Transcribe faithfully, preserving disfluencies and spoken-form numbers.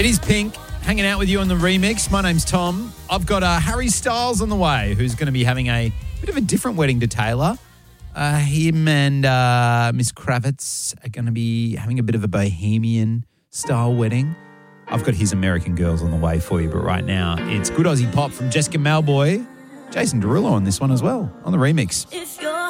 It is Pink, hanging out with you on the remix. My name's Tom. I've got uh, Harry Styles on the way, who's going to be having a bit of a different wedding to Taylor. Uh, him and uh, Miss Kravitz are going to be having a bit of a bohemian-style wedding. I've got his American Girls on the way for you, but right now it's Good Aussie Pop from Jessica Malboy. Jason Derulo on this one as well, on the remix. If